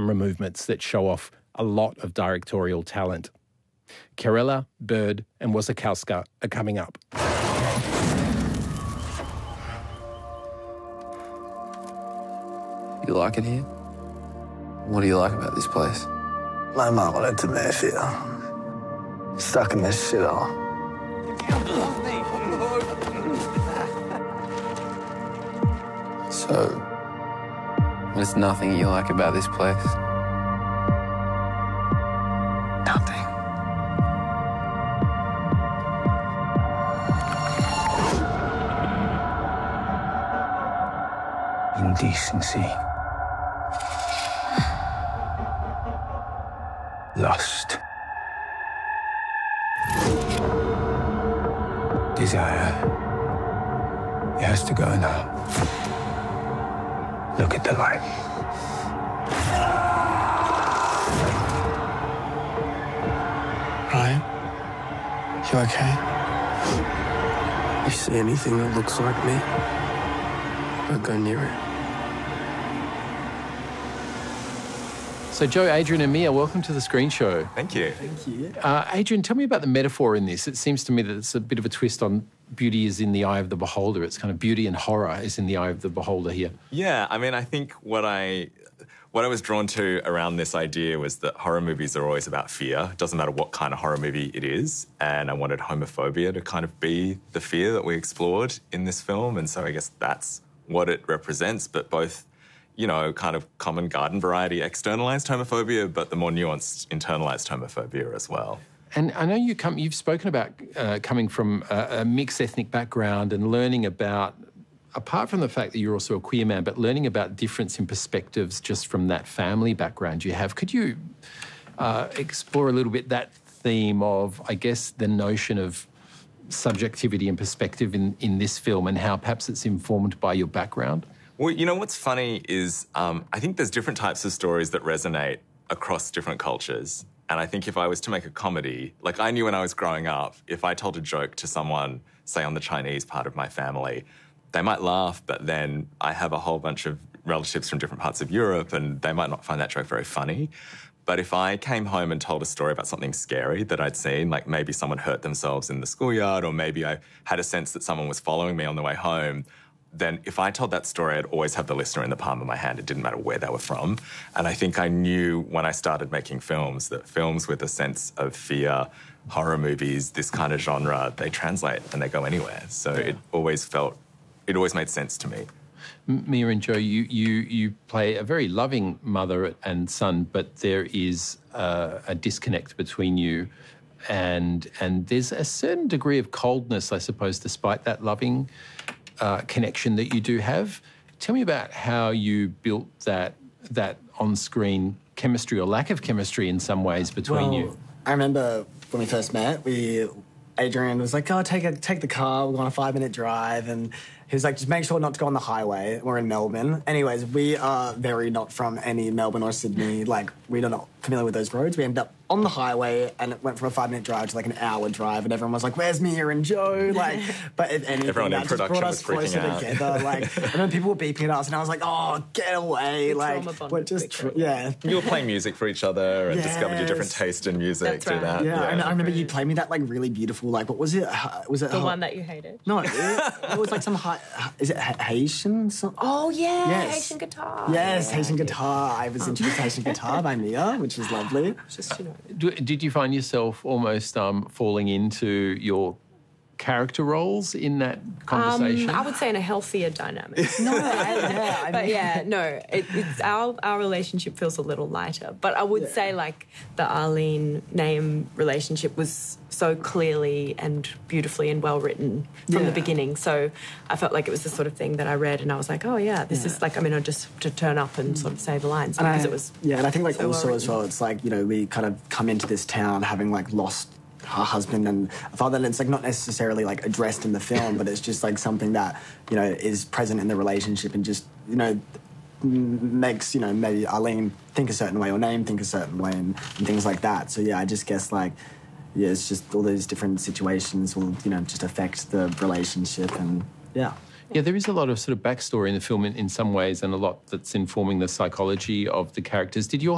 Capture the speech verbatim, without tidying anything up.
camera movements that show off a lot of directorial talent. Karela, Bird and Wasikowska are coming up. You like it here? What do you like about this place? My mom wanted to miss you. Stuck in this shithole. So, there's nothing you like about this place? Nothing. Indecency. Lust. Desire. It has to go now. Look at the light. Ryan? You okay? You see anything that looks like me? Don't go near it. So Joe, Adrian and Mia, welcome to the Screen Show. Thank you. Thank you. Uh, Adrian, tell me about the metaphor in this. It seems to me that it's a bit of a twist on beauty is in the eye of the beholder. It's kind of beauty and horror is in the eye of the beholder here. Yeah, I mean, I think what I what I was drawn to around this idea was that horror movies are always about fear. It doesn't matter what kind of horror movie it is. And I wanted homophobia to kind of be the fear that we explored in this film. And so I guess that's what it represents, but both, you know, kind of common garden variety externalized homophobia, but the more nuanced internalized homophobia as well. And I know you come, you've spoken about uh, coming from a, a mixed ethnic background and learning about, apart from the fact that you're also a queer man, but learning about difference in perspectives just from that family background you have. Could you uh, explore a little bit that theme of, I guess, the notion of subjectivity and perspective in, in this film and how perhaps it's informed by your background? Well, you know, what's funny is um, I think there's different types of stories that resonate across different cultures. And I think if I was to make a comedy, like I knew when I was growing up, if I told a joke to someone, say on the Chinese part of my family, they might laugh, but then I have a whole bunch of relatives from different parts of Europe and they might not find that joke very funny. But if I came home and told a story about something scary that I'd seen, like maybe someone hurt themselves in the schoolyard or maybe I had a sense that someone was following me on the way home, then if I told that story, I'd always have the listener in the palm of my hand. It didn't matter where they were from. And I think I knew when I started making films that films with a sense of fear, horror movies, this kind of genre, they translate and they go anywhere. So yeah. it always felt, it always made sense to me. Mia and Joe, you, you, you play a very loving mother and son, but there is uh, a disconnect between you and, and there's a certain degree of coldness, I suppose, despite that loving Uh, connection that you do have. Tell me about how you built that that on-screen chemistry or lack of chemistry in some ways between well, you. I remember when we first met, we Adrian was like, "Oh, take a, take the car. We're on a five-minute drive," and he was like, "Just make sure not to go on the highway. We're in Melbourne." Anyways, we are very not from any Melbourne or Sydney. Like, we're not familiar with those roads. We ended up on the highway, and it went from a five-minute drive to like an hour drive, and everyone was like, "Where's Mia and Joe?" Like, but if anything, everyone that in just brought us closer out. together. Like, and then people were beeping at us, and I was like, "Oh, get away!" Like, we're just, tr- yeah. You were playing music for each other and yes. discovered your different taste in music That's through right. that. Yeah, yeah. and I remember you played me that like really beautiful, like, what was it? Uh, Was it The uh, one that you hated. No, it, it was like some high. Is it Ha- Haitian? Some, Oh, yeah, Yes. Haitian guitar. Yes, yeah. Haitian guitar. I was introduced to Haitian guitar by Mia, which was lovely. Just, you know. Do, did you find yourself almost um, falling into your character roles in that conversation? Um, I would say in a healthier dynamic. No, I, yeah, I But mean, yeah, no, it, it's our our relationship feels a little lighter. But I would Yeah. say like the Arlene name relationship was so clearly and beautifully and well written from Yeah. the beginning. So I felt like it was the sort of thing that I read and I was like, oh yeah, this Yeah. is like, I mean, I just to turn up and sort of say the lines And because I- it was yeah, and I think like so also well as well, it's like, you know, we kind of come into this town having like lost her husband and father, and it's like not necessarily like addressed in the film, but it's just like something that, you know, is present in the relationship and just, you know, m- makes, you know, maybe Arlene think a certain way or Name think a certain way and, and things like that. So yeah, I just guess like, yeah, it's just all those different situations will, you know, just affect the relationship and yeah. Yeah, there is a lot of sort of backstory in the film in, in some ways and a lot that's informing the psychology of the characters. Did you